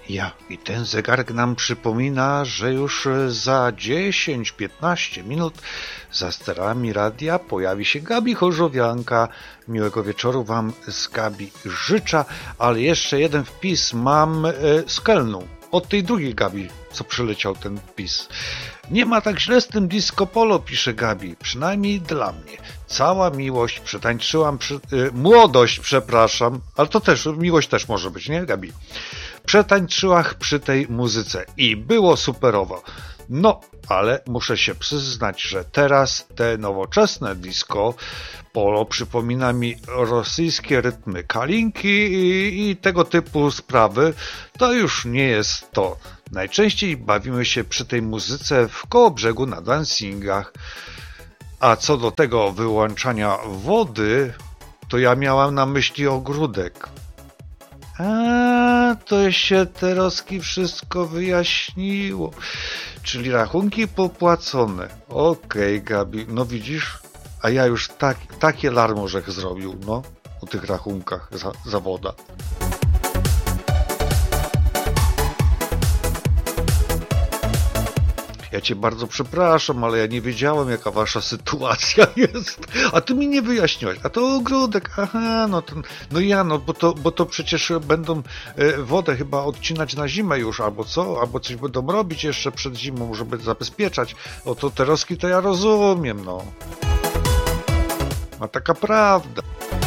I ten zegarek nam przypomina, że już za 10-15 minut za sterami radia pojawi się Gabi Chorzowianka. Miłego wieczoru Wam z Gabi życzę, ale jeszcze jeden wpis mam z Kelnu. Od tej drugiej Gabi, co przyleciał ten wpis. Nie ma tak źle z tym disco polo, pisze Gabi, przynajmniej dla mnie. Cała miłość, przetańczyłam, młodość, przepraszam, ale to też, miłość też może być, nie Gabi? Przetańczyłam przy tej muzyce i było superowo. No, ale muszę się przyznać, że teraz te nowoczesne disco polo przypomina mi rosyjskie rytmy kalinki i tego typu sprawy. To już nie jest to. Najczęściej bawimy się przy tej muzyce w Kołobrzegu na dancingach. A co do tego wyłączania wody, to ja miałam na myśli ogródek. To się Teroski wszystko wyjaśniło. Czyli rachunki popłacone. Okej, Gabi, no widzisz? A ja już takie larmożech zrobił, no, o tych rachunkach za woda. Ja cię bardzo przepraszam, ale ja nie wiedziałem, jaka wasza sytuacja jest. A ty mi nie wyjaśniłeś. A to ogródek, aha, bo to przecież będą wodę chyba odcinać na zimę już, albo co? Albo coś będą robić jeszcze przed zimą, żeby zabezpieczać. O to Teroski to ja rozumiem, no. A taka prawda.